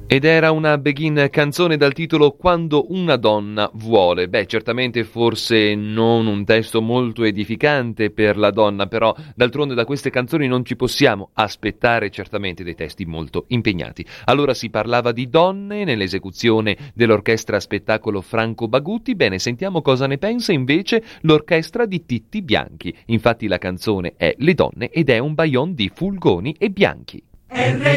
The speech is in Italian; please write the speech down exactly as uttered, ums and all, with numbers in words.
Ed era una Begin canzone dal titolo Quando una donna vuole. Beh, certamente forse non un testo molto edificante per la donna, però d'altronde da queste canzoni non ci possiamo aspettare certamente dei testi molto impegnati. Allora si parlava di donne nell'esecuzione dell'orchestra spettacolo Franco Bagutti. Bene, sentiamo cosa ne pensa invece l'orchestra di Titti Bianchi. Infatti la canzone è Le donne ed è un baion di Fulgoni e Bianchi.